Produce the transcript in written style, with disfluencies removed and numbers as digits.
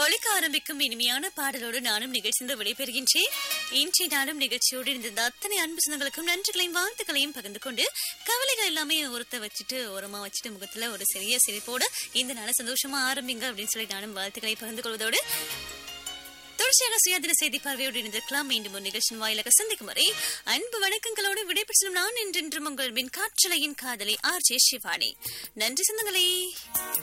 ஒலிக்க ஆரம்பிக்கும் இனிமையான பாடலோடு நானும் நிகழ்ச்சிந்து விடைபெறுகின்றேன். இன்றைய நாளும் நிகழ்ச்சியோடு இருந்த அத்தனை அன்பு சொந்தங்களுக்கும் நன்றிகளையும் வாழ்த்துக்களையும் பகிர்ந்து கொண்டு கவலைகள் எல்லாமே ஓரமா வச்சுட்டு முகத்துல ஒரு சிறிய சிரிப்போடு இந்த நாளை சந்தோஷமா ஆரம்பிங்க அப்படின்னு சொல்லி நானும் வாழ்த்துக்களை பகிர்ந்து கொள்வதோடு தொடர்ச்சியாக சுயாதீன செய்தி பார்வையோடு இருந்திருக்கலாம். மீண்டும் ஒரு நிகழ்ச்சியின் வாயிலாக சந்திக்கும் வரை அன்பு வணக்கங்களோடு விடைபெற்றும் நான் என்றென்றும் உங்கள் மின் காற்றலையின் காதலி RJ சிவானி. நன்றி சொந்தங்களே.